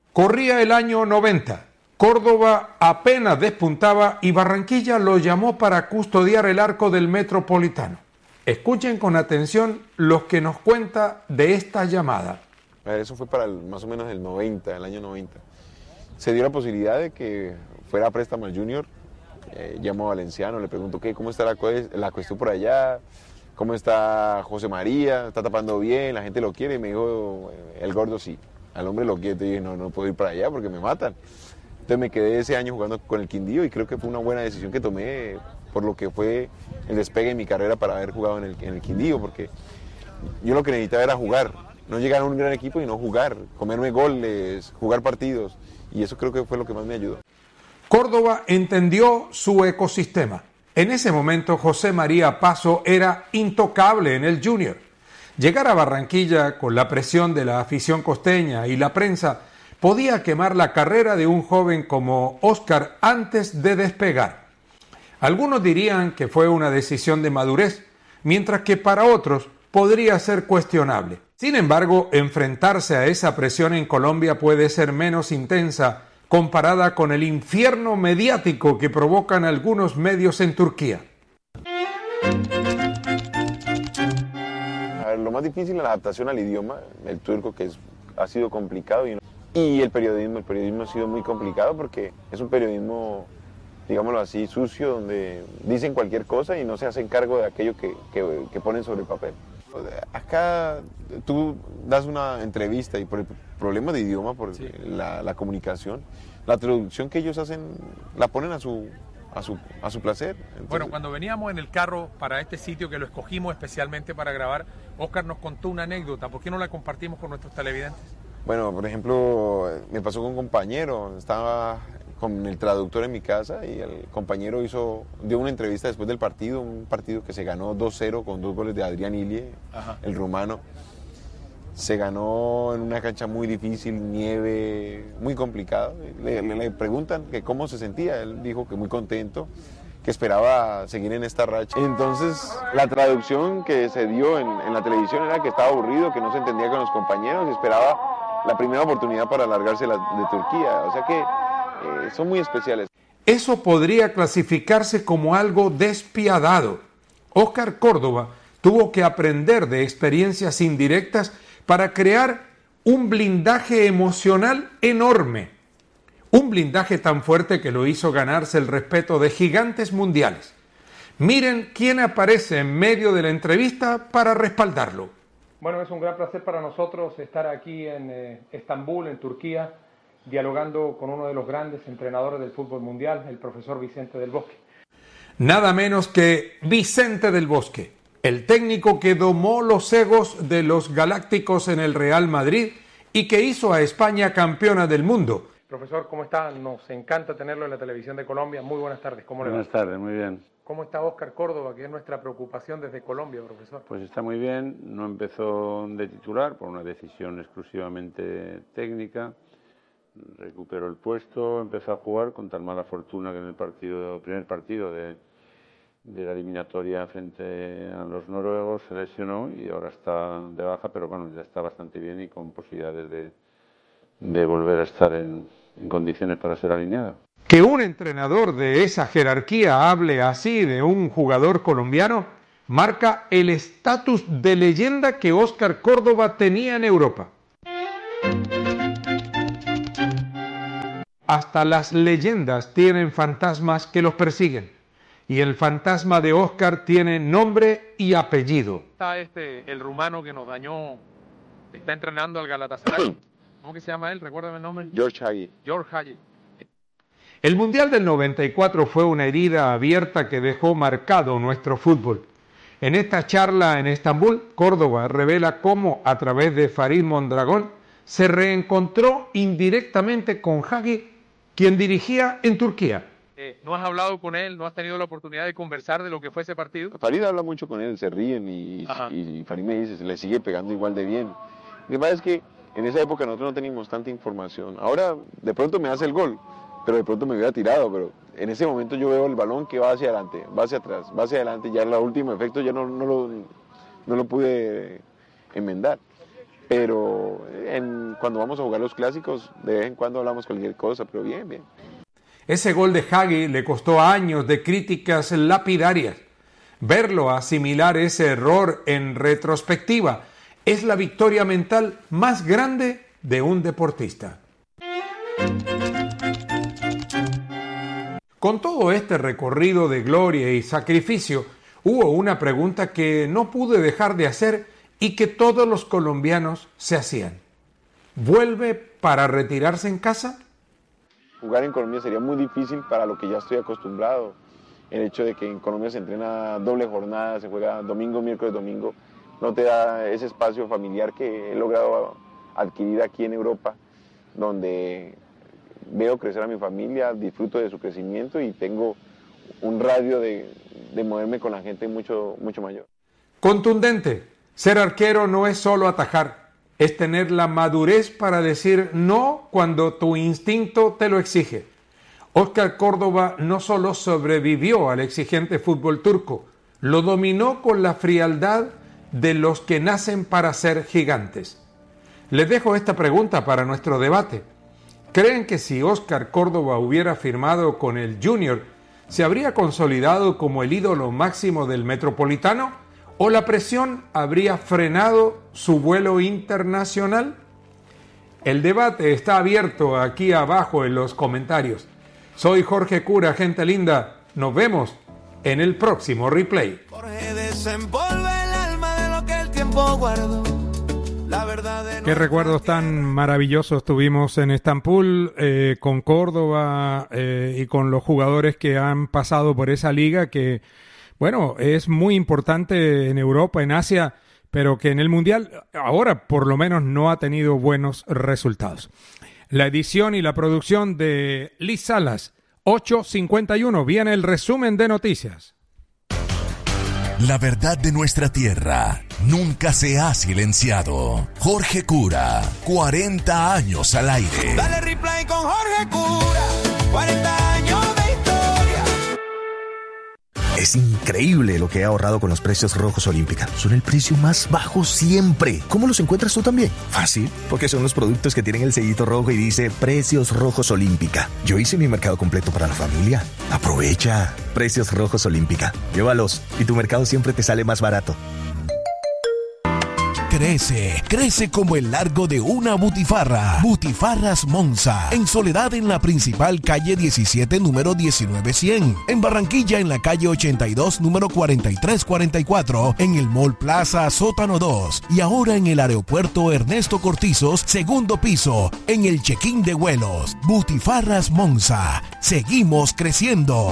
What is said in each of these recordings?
Corría el año 90. Córdoba apenas despuntaba y Barranquilla lo llamó para custodiar el arco del Metropolitano. Escuchen con atención lo que nos cuenta de esta llamada. Eso fue para más o menos el 90, el año 90. Se dio la posibilidad de que fuera a préstamo al Junior. Llamo a Valenciano, le pregunto ¿cómo está la cuestión por allá? ¿Cómo está José María? ¿Está tapando bien? ¿La gente lo quiere? Y me dijo, el gordo sí. Al hombre lo quiere. Y dije, no puedo ir para allá porque me matan. Entonces me quedé ese año jugando con el Quindío y creo que fue una buena decisión que tomé por lo que fue el despegue de mi carrera para haber jugado en el Quindío, porque yo lo que necesitaba era jugar, no llegar a un gran equipo y no jugar, comerme goles, jugar partidos, y eso creo que fue lo que más me ayudó. Córdoba entendió su ecosistema. En ese momento José María Paso era intocable en el Junior. Llegar a Barranquilla con la presión de la afición costeña y la prensa podía quemar la carrera de un joven como Óscar antes de despegar. Algunos dirían que fue una decisión de madurez, mientras que para otros podría ser cuestionable. Sin embargo, enfrentarse a esa presión en Colombia puede ser menos intensa comparada con el infierno mediático que provocan algunos medios en Turquía. Lo más difícil es la adaptación al idioma, el turco, que ha sido complicado, y el periodismo ha sido muy complicado porque es un periodismo, digámoslo así, sucio, donde dicen cualquier cosa y no se hacen cargo de aquello que ponen sobre el papel. Acá tú das una entrevista y por el problema de idioma, por sí, la comunicación, la traducción que ellos hacen la ponen a su placer. Entonces, bueno, cuando veníamos en el carro para este sitio que lo escogimos especialmente para grabar, Óscar nos contó una anécdota. ¿Por qué no la compartimos con nuestros televidentes? Bueno, por ejemplo, me pasó con un compañero, estaba con el traductor en mi casa y el compañero dio una entrevista después del partido, un partido que se ganó 2-0 con 2 goles de Adrián Ilie, el rumano. Se ganó en una cancha muy difícil, nieve, muy complicado. Le preguntan que cómo se sentía, él dijo que muy contento, que esperaba seguir en esta racha. Entonces la traducción que se dio en la televisión era que estaba aburrido, que no se entendía con los compañeros y esperaba la primera oportunidad para largarse de Turquía. O sea que son muy especiales. Eso podría clasificarse como algo despiadado. Óscar Córdoba tuvo que aprender de experiencias indirectas para crear un blindaje emocional enorme. Un blindaje tan fuerte que lo hizo ganarse el respeto de gigantes mundiales. Miren quién aparece en medio de la entrevista para respaldarlo. Bueno, es un gran placer para nosotros estar aquí en Estambul, en Turquía, dialogando con uno de los grandes entrenadores del fútbol mundial, el profesor Vicente del Bosque. Nada menos que Vicente del Bosque, el técnico que domó los egos de los galácticos en el Real Madrid y que hizo a España campeona del mundo. Profesor, ¿cómo está? Nos encanta tenerlo en la televisión de Colombia. Muy buenas tardes. ¿Cómo le va? Buenas tardes, muy bien. ¿Cómo está Óscar Córdoba, que es nuestra preocupación desde Colombia, profesor? Pues está muy bien. No empezó de titular por una decisión exclusivamente técnica. Recuperó el puesto, empezó a jugar con tan mala fortuna que en el primer partido de la eliminatoria frente a los noruegos se lesionó y ahora está de baja, pero bueno, ya está bastante bien y con posibilidades de volver a estar en condiciones para ser alineado. Que un entrenador de esa jerarquía hable así de un jugador colombiano marca el estatus de leyenda que Óscar Córdoba tenía en Europa. Hasta las leyendas tienen fantasmas que los persiguen. Y el fantasma de Óscar tiene nombre y apellido. Está el rumano que nos dañó, está entrenando al Galatasaray. ¿Cómo que se llama él? Recuérdame el nombre. George Hagi. George Hagi. El Mundial del 94 fue una herida abierta que dejó marcado nuestro fútbol. En esta charla en Estambul, Córdoba revela cómo, a través de Farid Mondragón, se reencontró indirectamente con Hagi, quien dirigía en Turquía. ¿No has hablado con él? ¿No has tenido la oportunidad de conversar de lo que fue ese partido? Farid habla mucho con él, se ríen y Farid me dice, se le sigue pegando igual de bien. Lo que pasa es que en esa época nosotros no teníamos tanta información. Ahora de pronto me hace el gol, pero de pronto me hubiera tirado, pero en ese momento yo veo el balón que va hacia adelante, va hacia atrás, va hacia adelante, ya el último efecto ya no lo pude enmendar. pero cuando vamos a jugar los clásicos, de vez en cuando hablamos cualquier cosa, pero bien. Ese gol de Hagi le costó años de críticas lapidarias. Verlo asimilar ese error en retrospectiva es la victoria mental más grande de un deportista. Con todo este recorrido de gloria y sacrificio, hubo una pregunta que no pude dejar de hacer y que todos los colombianos se hacían. ¿Vuelve para retirarse en casa? Jugar en Colombia sería muy difícil para lo que ya estoy acostumbrado. El hecho de que en Colombia se entrena doble jornada, se juega domingo, miércoles, domingo, no te da ese espacio familiar que he logrado adquirir aquí en Europa, donde veo crecer a mi familia, disfruto de su crecimiento y tengo un radio de moverme con la gente mucho mayor. Contundente. Ser arquero no es solo atajar, es tener la madurez para decir no cuando tu instinto te lo exige. Óscar Córdoba no solo sobrevivió al exigente fútbol turco, lo dominó con la frialdad de los que nacen para ser gigantes. Les dejo esta pregunta para nuestro debate. ¿Creen que si Óscar Córdoba hubiera firmado con el Junior, se habría consolidado como el ídolo máximo del Metropolitano? ¿O la presión habría frenado su vuelo internacional? El debate está abierto aquí abajo en los comentarios. Soy Jorge Cura, gente linda. Nos vemos en el próximo replay. Jorge desenvolve el alma de lo que el tiempo guardó. Qué recuerdos tan maravillosos tuvimos en Estambul con Córdoba y con los jugadores que han pasado por esa liga que, bueno, es muy importante en Europa, en Asia, pero que en el Mundial ahora por lo menos no ha tenido buenos resultados. La edición y la producción de Liz Salas, 8:51. Viene el resumen de noticias. La verdad de nuestra tierra nunca se ha silenciado. Jorge Cura, 40 años al aire. Dale replay con Jorge Cura, 40 años de historia. Es increíble lo que he ahorrado con los precios Rojos Olímpica. Son el precio más bajo siempre. ¿Cómo los encuentras tú también? Fácil, porque son los productos que tienen el sellito rojo y dice Precios Rojos Olímpica. Yo hice mi mercado completo para la familia. Aprovecha. Precios Rojos Olímpica. Llévalos y tu mercado siempre te sale más barato. Crece como el largo de una butifarra. Butifarras Monza. En Soledad, en la principal calle 17, número 19100. En Barranquilla, en la calle 82, número 4344. En el Mall Plaza Sótano 2. Y ahora en el aeropuerto Ernesto Cortizos, segundo piso. En el check-in de vuelos. Butifarras Monza. Seguimos creciendo.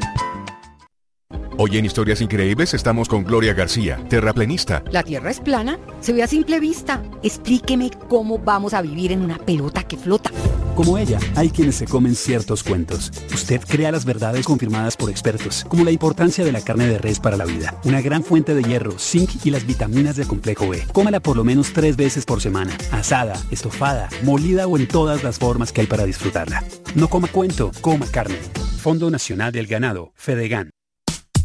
Hoy en Historias Increíbles estamos con Gloria García, terraplenista. ¿La Tierra es plana? Se ve a simple vista. Explíqueme cómo vamos a vivir en una pelota que flota. Como ella, hay quienes se comen ciertos cuentos. Usted crea las verdades confirmadas por expertos, como la importancia de la carne de res para la vida. Una gran fuente de hierro, zinc y las vitaminas del complejo B. Cómala por lo menos 3 veces por semana. Asada, estofada, molida o en todas las formas que hay para disfrutarla. No coma cuento, coma carne. Fondo Nacional del Ganado, Fedegan.